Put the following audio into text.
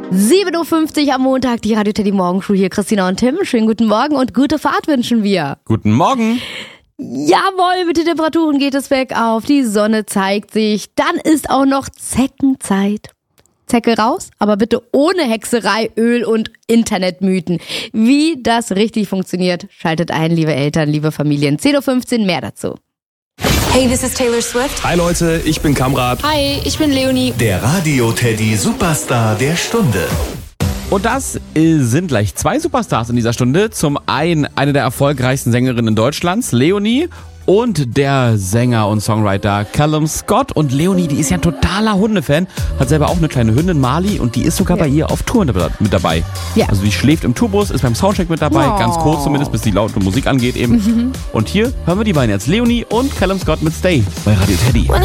7.50 Uhr am Montag, die Radio Teddy Morgenshow hier. Christina und Tim, schönen guten Morgen und gute Fahrt wünschen wir. Guten Morgen. Jawohl, mit den Temperaturen geht es bergauf, die Sonne zeigt sich, dann ist auch noch Zeckenzeit. Zecke raus, aber bitte ohne Hexerei, Öl und Internetmythen. Wie das richtig funktioniert, schaltet ein, liebe Eltern, liebe Familien. 10.15 Uhr, mehr dazu. Hey, this is Taylor Swift. Hi Leute, ich bin Kamrat. Hi, ich bin Leonie. Der Radio Teddy Superstar der Stunde. Und das sind gleich zwei Superstars in dieser Stunde. Zum einen eine der erfolgreichsten Sängerinnen Deutschlands, Leonie, und der Sänger und Songwriter Callum Scott. Und Leonie, die ist ja ein totaler Hundefan, hat selber auch eine kleine Hündin, Marley, und die ist sogar bei ihr auf Tour mit dabei. Ja. Also die schläft im Tourbus, ist beim Soundcheck mit dabei, ganz kurz zumindest, bis die laute Musik angeht eben. Und hier hören wir die beiden jetzt, Leonie und Callum Scott mit Stay bei Radio Teddy.